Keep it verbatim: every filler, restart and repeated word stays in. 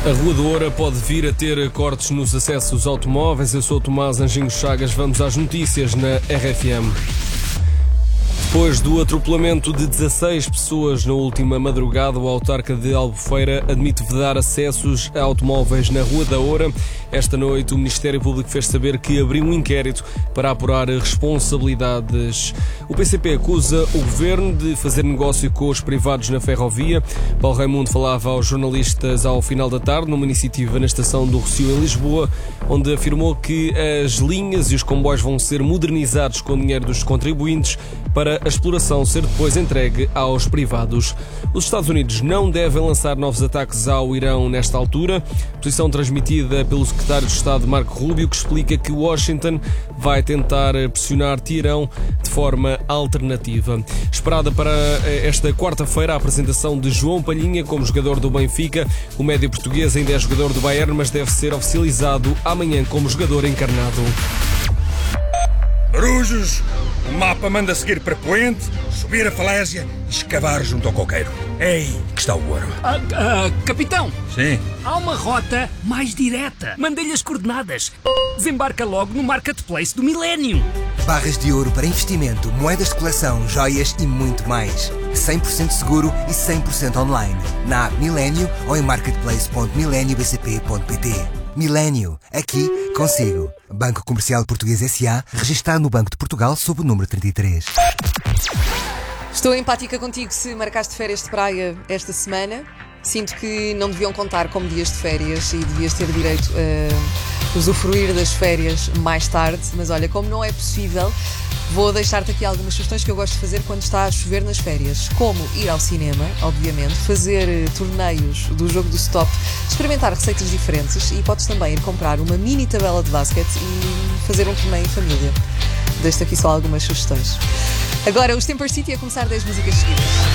A Rua da Oura pode vir a ter cortes nos acessos automóveis. Eu sou o Tomás Anjinho Chagas. Vamos às notícias na R F M. Depois do atropelamento de dezasseis pessoas na última madrugada, o autarca de Albufeira admite vedar acessos a automóveis na Rua da Oura. Esta noite, o Ministério Público fez saber que abriu um inquérito para apurar responsabilidades. O P C P acusa o governo de fazer negócio com os privados na ferrovia. Paulo Raimundo falava aos jornalistas ao final da tarde, numa iniciativa na estação do Rossio, em Lisboa, onde afirmou que as linhas e os comboios vão ser modernizados com o dinheiro dos contribuintes para a exploração ser depois entregue aos privados. Os Estados Unidos não devem lançar novos ataques ao Irão nesta altura. Posição transmitida pelo secretário de Estado Marco Rubio, que explica que Washington vai tentar pressionar Teherão de forma alternativa. Esperada para esta quarta-feira a apresentação de João Palhinha como jogador do Benfica. O médio português ainda é jogador do Bayern, mas deve ser oficializado amanhã como jogador encarnado. Brujos, o mapa manda seguir para Poente, subir a falésia e escavar junto ao coqueiro. Ei, que está o ouro. Ah, ah, capitão! Sim? Há uma rota mais direta. Mandei-lhe as coordenadas. Desembarca logo no Marketplace do Millennium. Barras de ouro para investimento, moedas de coleção, joias e muito mais. cem por cento seguro e cem por cento online. Na app Millennium ou em marketplace ponto millennium b c p ponto p t. Millennium, aqui consigo. Banco Comercial Português S A, registado no Banco de Portugal sob o número trinta e três. Estou empática contigo se marcaste férias de praia esta semana. Sinto que não deviam contar como dias de férias e devias ter direito a usufruir das férias mais tarde. Mas olha, como não é possível, vou deixar-te aqui algumas sugestões que eu gosto de fazer quando está a chover nas férias. Como ir ao cinema, obviamente, fazer torneios do jogo do stop, experimentar receitas diferentes e podes também ir comprar uma mini tabela de basquete e fazer um torneio em família. Deixo-te aqui só algumas sugestões. Agora, os Temper City a começar dez músicas seguidas.